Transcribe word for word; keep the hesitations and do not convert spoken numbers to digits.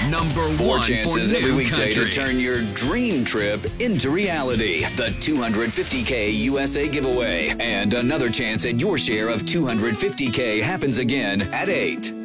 Number Four one chances for every new weekday country. to turn your dream trip into reality. The two hundred fifty K U S A giveaway. And another chance at your share of two hundred fifty K happens again at eight.